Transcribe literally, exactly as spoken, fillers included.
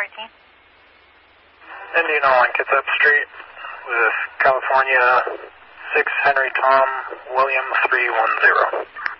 fourteen. Indian on Kitsap Street with California six Henry Tom William three one zero.